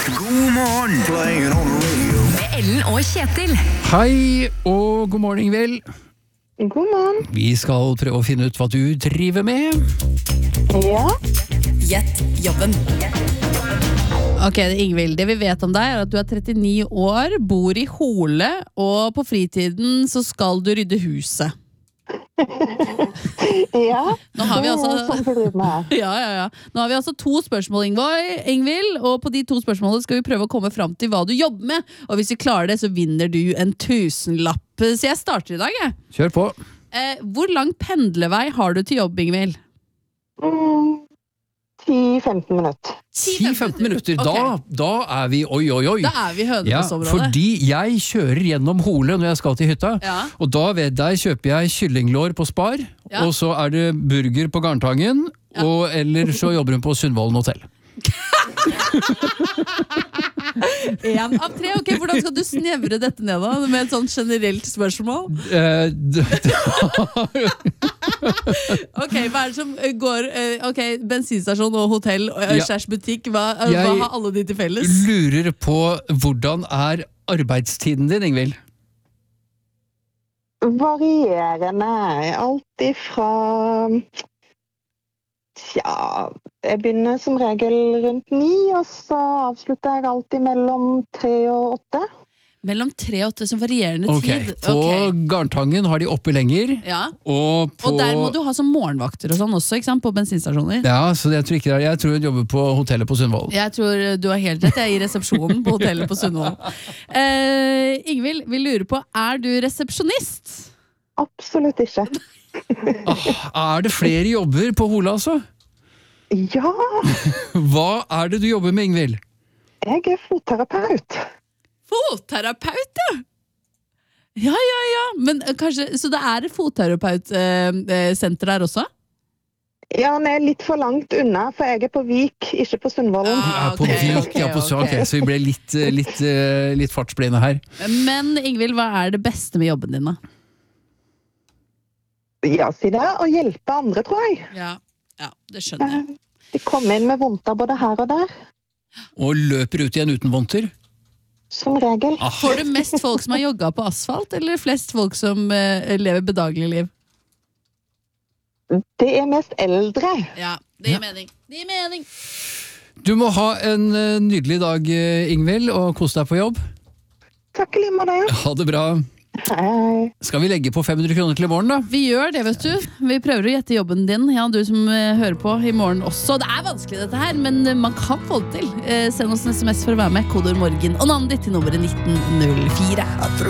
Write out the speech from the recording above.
God morgen. Playing on the radio. Med Ellen og Kjetil. Hei og god morgen, Ingvild. God morgen. Vi skal prøve å finne ut hva du driver med. Ja. Gjett jobben. Ok, Ingvild, det vi vet om deg er at du er 39 år, bor i Hole, og på fritiden så skal du rydde huset. Ja. Nå har vi det er altså... sånn vi driver med her. Ja. Nå har vi altså 2 spørsmål, Ingvild, og på de 2 spørsmålene skal vi prøve å komme fram til hva du jobber med, og hvis vi klarer det, så vinner du en 1000-lapp. Så jeg starter i dag, jeg. Kjør på. Hvor lang pendlevei har du til jobb, Ingvild? 10-15 minutter. 10-15 minutter, Ok. da er vi oi. Da er vi i Ja, Hønefoss-området. fordi jeg kjører gjennom Hole når jeg skal til hytta, Ja. og der kjøper jeg kyllinglår på Spar, Ja. og så er det burger på Garntangen, og eller så jobber hun på Sundvolden hotell. 1 av 3, ok, hvordan skal du snevre dette ned da, med et sånn generelt spørsmål? Ok, hva er det som går, ok, bensinstasjon og hotell og Ja. slash butikk, hva Jeg har alle de til felles? lurer på hvordan er arbeidstiden din, Ingvild? Varierende. Alt ifra... Ja, jeg begynner som regel rundt 9, og så avslutter jeg alltid mellom 3 og 8. Mellom 3 og 8 som varierende Ok, tid. på Ok. Garntangen har de oppe lenger, Ja. og på... Og der må du ha som morgenvakter og sånn også, ikke sant, på bensinstasjoner. Ja, så jeg tror ikke det er. Jeg tror hun jobber på hotellet på Sundvolden. Jeg tror du har helt rett, jeg er i resepsjonen på hotellet på Sundvolden. Ingvild, vi lurer på, er du resepsjonist? Absolutt ikke. Er det flere jobber på Hole, altså? Ja, Hva er det du jobber med, Ingvild? jeg er fotterapeut. Fotterapeut, ja! Ja. Men kanskje, så det er et fotterapeut-senter der også? Ja, han er litt for langt unna, for jeg er på Vik, ikke på Sundvolden. Du er på ok, Vik, ja, ok. ok, så vi ble litt fartsblinde her. Men Ingvild, hva er det beste med jobben din da? Ja, si det. Å hjelpe andre, tror jeg. Ja, det skjønner jeg. De kommer inn med vondter både her og der, Og løper ut igjen uten vondter. som regel. Får du mest folk som har jogget på asfalt, eller flest folk som lever bedagelig liv? Det er mest eldre. Ja, det gir mening. Det gir mening. Du må ha en nydelig dag, Ingvild, og kos deg på jobb. Takk i like måte. Ha det bra. Hei. Skal vi legge på 500 kroner til i morgen, da? Vi gjør det, vet du. Vi prøver å gjette jobben din, ja, du som hører på i morgen også. Det er vanskelig dette her, men man kan få det til. Send oss en SMS for å være med, kodeord morgen, og navnet ditt til nummeret 1904.